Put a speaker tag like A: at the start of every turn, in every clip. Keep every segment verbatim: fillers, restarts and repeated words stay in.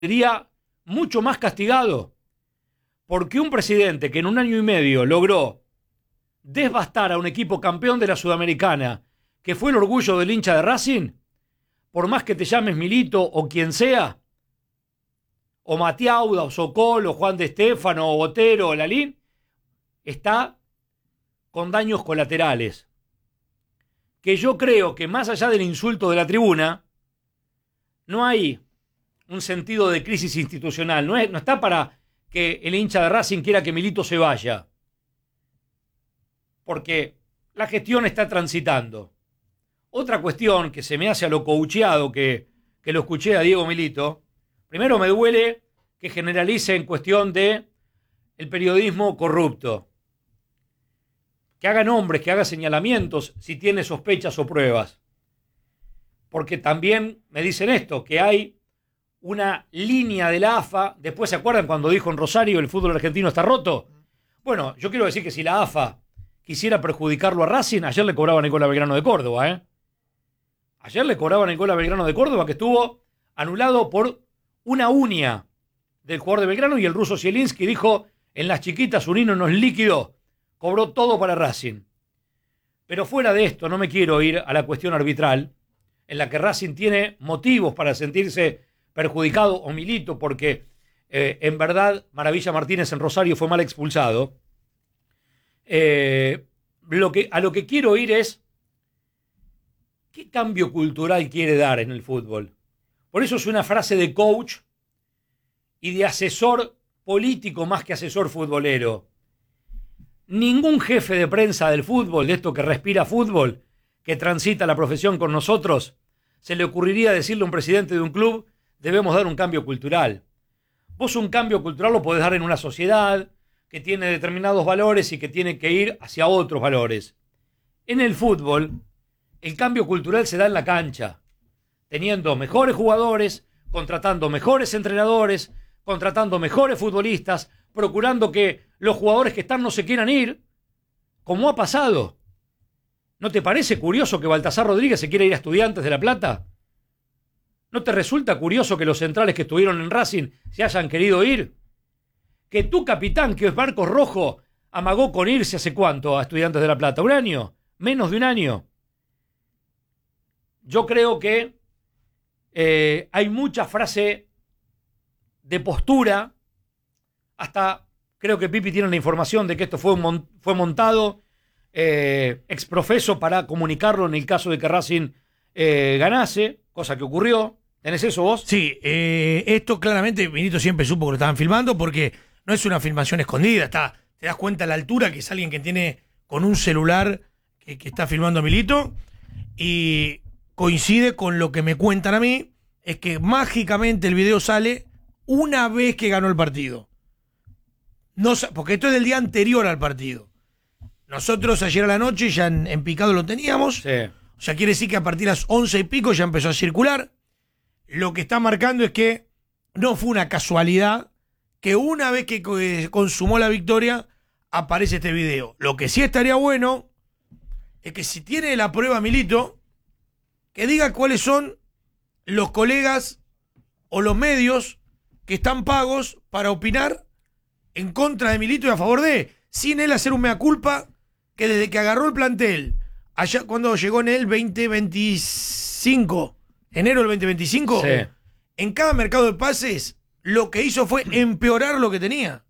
A: sería mucho más castigado. Porque un presidente que en un año y medio logró desbastar a un equipo campeón de la Sudamericana, que fue el orgullo del hincha de Racing, por más que te llames Milito o quien sea, o Matiauda, o Sokol, o Juan de Estéfano, o Botero, o Lalín, está con daños colaterales. Que yo creo que más allá del insulto de la tribuna, no hay un sentido de crisis institucional. No, es, no está para que el hincha de Racing quiera que Milito se vaya. Porque la gestión está transitando. Otra cuestión que se me hace a lo coucheado que, que lo escuché a Diego Milito, primero me duele que generalice en cuestión de el periodismo corrupto. Que haga nombres, que haga señalamientos si tiene sospechas o pruebas. Porque también me dicen esto, que hay una línea de la A F A. Después, ¿se acuerdan cuando dijo en Rosario el fútbol argentino está roto? Bueno, yo quiero decir que si la A F A quisiera perjudicarlo a Racing, ayer le cobraban el gol a Belgrano de Córdoba, ¿eh? Ayer le cobraban el gol a Belgrano de Córdoba, que estuvo anulado por una uña del jugador de Belgrano, y el ruso Zielinski dijo, en las chiquitas Unino nos liquidó, cobró todo para Racing. Pero fuera de esto, no me quiero ir a la cuestión arbitral, en la que Racing tiene motivos para sentirse perjudicado o Milito, porque eh, en verdad Maravilla Martínez en Rosario fue mal expulsado. Eh, lo que, a lo que quiero ir es ¿qué cambio cultural quiere dar en el fútbol? Por eso es una frase de coach y de asesor político más que asesor futbolero. Ningún jefe de prensa del fútbol, de esto que respira fútbol, que transita la profesión con nosotros, se le ocurriría decirle a un presidente de un club, debemos dar un cambio cultural. Vos un cambio cultural lo podés dar en una sociedad que tiene determinados valores y que tiene que ir hacia otros valores. En el fútbol, el cambio cultural se da en la cancha, teniendo mejores jugadores, contratando mejores entrenadores, contratando mejores futbolistas, procurando que los jugadores que están no se quieran ir, como ha pasado. ¿No te parece curioso que Baltasar Rodríguez se quiera ir a Estudiantes de La Plata? ¿No te resulta curioso que los centrales que estuvieron en Racing se hayan querido ir? Que tu capitán, que es Marcos Rojo, amagó con irse hace cuánto a Estudiantes de La Plata, ¿un año? Menos de un año. Yo creo que eh, hay mucha frase de postura, hasta creo que Pipi tiene la información de que esto fue, un mon- fue montado eh, exprofeso para comunicarlo en el caso de que Racing eh, ganase, cosa que ocurrió. ¿Tenés eso vos?
B: Sí, eh, esto claramente Milito siempre supo que lo estaban filmando, porque no es una filmación escondida, está, te das cuenta a la altura que es alguien que tiene con un celular que, que está filmando a Milito, y coincide con lo que me cuentan a mí, es que mágicamente el video sale una vez que ganó el partido. No, porque esto es del día anterior al partido. Nosotros ayer a la noche ya en, en Picado lo teníamos.
A: Sí.
B: O sea, quiere decir que a partir de las once y pico ya empezó a circular. Lo que está marcando es que no fue una casualidad que una vez que consumó la victoria aparece este video. Lo que sí estaría bueno es que si tiene la prueba Milito, que diga cuáles son los colegas o los medios que están pagos para opinar en contra de Milito y a favor de, sin él hacer un mea culpa, que desde que agarró el plantel, allá cuando llegó en el veinte veinticinco, enero del veinte veinticinco,
A: Sí.
B: en cada mercado de pases, lo que hizo fue empeorar lo que tenía.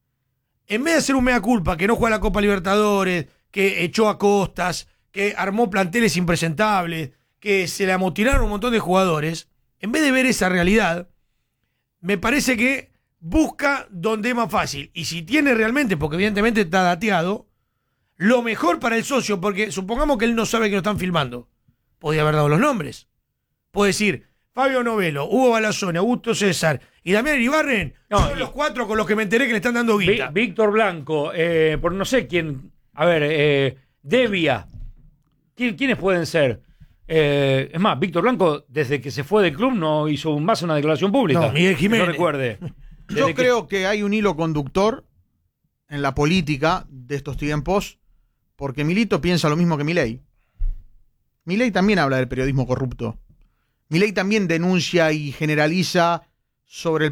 B: En vez de hacer un mea culpa, que no juega la Copa Libertadores, que echó a Costas, que armó planteles impresentables, que se le amotinaron un montón de jugadores, en vez de ver esa realidad, me parece que busca donde es más fácil. Y si tiene realmente, porque evidentemente está dateado, lo mejor para el socio, porque supongamos que él no sabe que lo están filmando, podría haber dado los nombres. Puede decir, Fabio Novelo, Hugo Balazone, Augusto César y Damián Iribarren,
A: No,
B: son
A: y-
B: los cuatro con los que me enteré que le están dando guita.
A: Vi- Víctor Blanco, eh, por no sé quién, a ver, eh, Devia, ¿Quién, ¿quiénes pueden ser? Eh, es más, Víctor Blanco, desde que se fue del club, no hizo más una declaración pública.
B: No, Miguel Jiménez.
A: Que yo recuerde.
C: Yo
A: Desde que-
C: creo que hay un hilo conductor en la política de estos tiempos, porque Milito piensa lo mismo que Milei. Milei también habla del periodismo corrupto. Milei también denuncia y generaliza sobre el